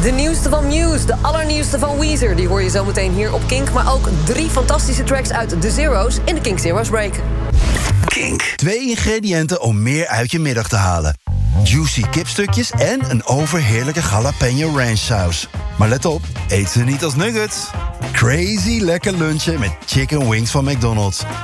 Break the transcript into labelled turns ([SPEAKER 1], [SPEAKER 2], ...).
[SPEAKER 1] De nieuwste van Muse, de allernieuwste van Weezer... die hoor je zometeen hier op Kink. Maar ook 3 fantastische tracks uit The Zero's in de Kink Zero's Break.
[SPEAKER 2] Kink. 2 ingrediënten om meer uit je middag te halen. Juicy kipstukjes en een overheerlijke jalapeno ranch saus. Maar let op, eet ze niet als nuggets. Crazy lekker lunchen met chicken wings van McDonald's.